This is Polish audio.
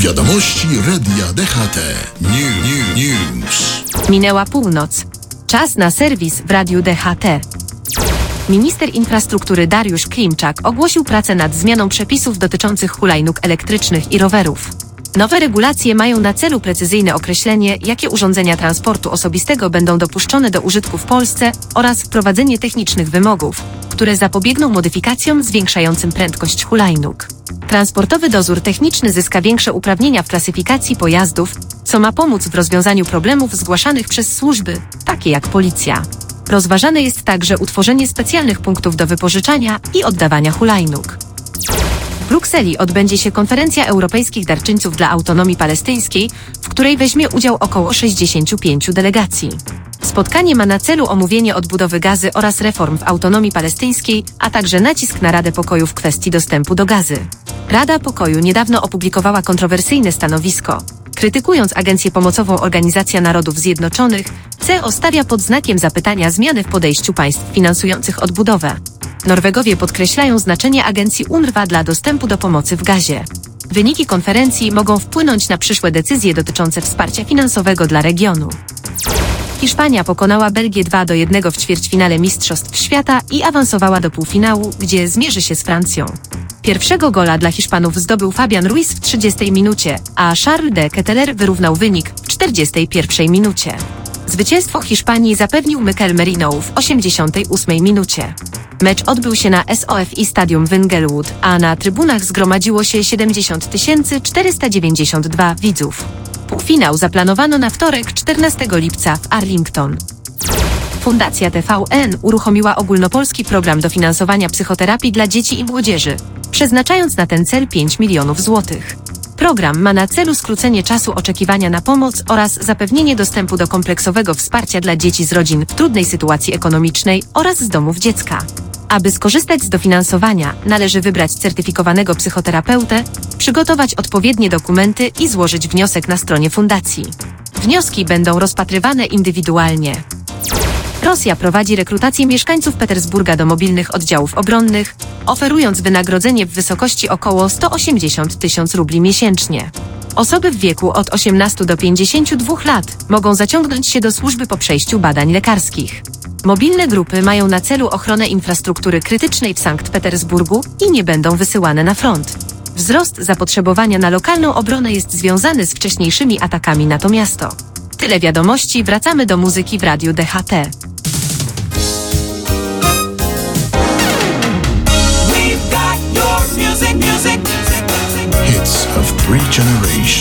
Wiadomości Radia DHT. News. Minęła północ. Czas na serwis w Radiu DHT. Minister infrastruktury Dariusz Klimczak ogłosił pracę nad zmianą przepisów dotyczących hulajnóg elektrycznych i rowerów. Nowe regulacje mają na celu precyzyjne określenie, jakie urządzenia transportu osobistego będą dopuszczone do użytku w Polsce oraz wprowadzenie technicznych wymogów, które zapobiegną modyfikacjom zwiększającym prędkość hulajnóg. Transportowy dozór techniczny zyska większe uprawnienia w klasyfikacji pojazdów, co ma pomóc w rozwiązaniu problemów zgłaszanych przez służby, takie jak policja. Rozważane jest także utworzenie specjalnych punktów do wypożyczania i oddawania hulajnóg. W Brukseli odbędzie się konferencja europejskich darczyńców dla autonomii palestyńskiej, w której weźmie udział około 65 delegacji. Spotkanie ma na celu omówienie odbudowy Gazy oraz reform w autonomii palestyńskiej, a także nacisk na Radę Pokoju w kwestii dostępu do gazy. Rada Pokoju niedawno opublikowała kontrowersyjne stanowisko. Krytykując agencję pomocową Organizacja Narodów Zjednoczonych, CEO stawia pod znakiem zapytania zmiany w podejściu państw finansujących odbudowę. Norwegowie podkreślają znaczenie agencji UNRWA dla dostępu do pomocy w gazie. Wyniki konferencji mogą wpłynąć na przyszłe decyzje dotyczące wsparcia finansowego dla regionu. Hiszpania pokonała Belgię 2-1 w ćwierćfinale Mistrzostw Świata i awansowała do półfinału, gdzie zmierzy się z Francją. Pierwszego gola dla Hiszpanów zdobył Fabian Ruiz w 30 minucie, a Charles de Ketelaere wyrównał wynik w 41 minucie. Zwycięstwo Hiszpanii zapewnił Mikel Merino w 88 minucie. Mecz odbył się na SOFI Stadium w Inglewood, a na trybunach zgromadziło się 70 492 widzów. Półfinał zaplanowano na wtorek 14 lipca w Arlington. Fundacja TVN uruchomiła ogólnopolski program dofinansowania psychoterapii dla dzieci i młodzieży, przeznaczając na ten cel 5 milionów złotych. Program ma na celu skrócenie czasu oczekiwania na pomoc oraz zapewnienie dostępu do kompleksowego wsparcia dla dzieci z rodzin w trudnej sytuacji ekonomicznej oraz z domów dziecka. Aby skorzystać z dofinansowania, należy wybrać certyfikowanego psychoterapeutę, przygotować odpowiednie dokumenty i złożyć wniosek na stronie fundacji. Wnioski będą rozpatrywane indywidualnie. Rosja prowadzi rekrutację mieszkańców Petersburga do mobilnych oddziałów obronnych, oferując wynagrodzenie w wysokości około 180 000 rubli miesięcznie. Osoby w wieku od 18 do 52 lat mogą zaciągnąć się do służby po przejściu badań lekarskich. Mobilne grupy mają na celu ochronę infrastruktury krytycznej w Sankt Petersburgu i nie będą wysyłane na front. Wzrost zapotrzebowania na lokalną obronę jest związany z wcześniejszymi atakami na to miasto. Tyle wiadomości, wracamy do muzyki w Radiu DHT. Hits of 3 generations.